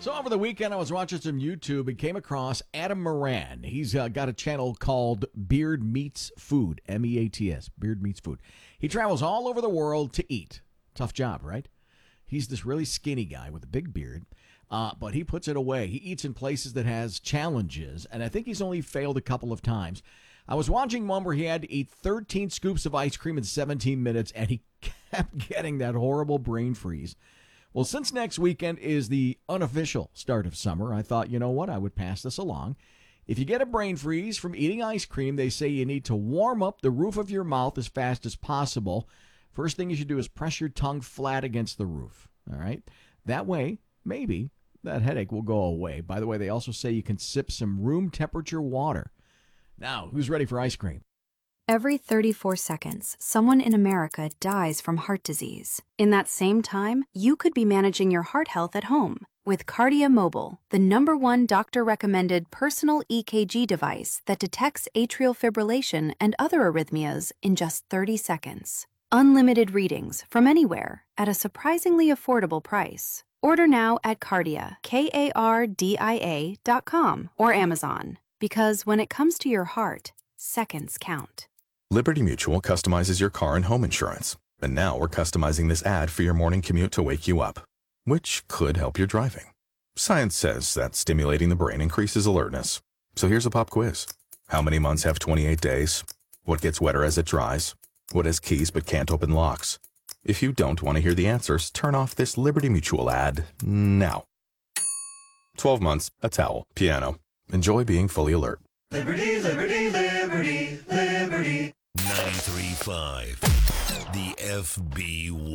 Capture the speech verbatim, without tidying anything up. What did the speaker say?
So over the weekend, I was watching some YouTube and came across Adam Moran. He's uh, got a channel called Beard Meats Food, M E A T S, Beard Meats Food. He travels all over the world to eat. Tough job, right? He's this really skinny guy with a big beard, uh, but he puts it away. He eats in places that has challenges, and I think he's only failed a couple of times. I was watching one where he had to eat thirteen scoops of ice cream in seventeen minutes, and he kept getting that horrible brain freeze. Well, since next weekend is the unofficial start of summer, I thought, you know what, I would pass this along. If you get a brain freeze from eating ice cream, they say you need to warm up the roof of your mouth as fast as possible. First thing you should do is press your tongue flat against the roof, all right? That way, maybe that headache will go away. By the way, they also say you can sip some room temperature water. Now, who's ready for ice cream? Every thirty-four seconds, someone in America dies from heart disease. In that same time, you could be managing your heart health at home with Kardia Mobile, the number one doctor-recommended personal E K G device that detects atrial fibrillation and other arrhythmias in just thirty seconds. Unlimited readings from anywhere at a surprisingly affordable price. Order now at Kardia, K A R D I A dot com or Amazon. Because when it comes to your heart, seconds count. Liberty Mutual customizes your car and home insurance. And now we're customizing this ad for your morning commute to wake you up, which could help your driving. Science says that stimulating the brain increases alertness. So here's a pop quiz. How many months have twenty-eight days? What gets wetter as it dries? What has keys but can't open locks? If you don't want to hear the answers, turn off this Liberty Mutual ad now. twelve months, a towel, piano. Enjoy being fully alert. Liberty, liberty, liberty, liberty. ninety-three point five, the F B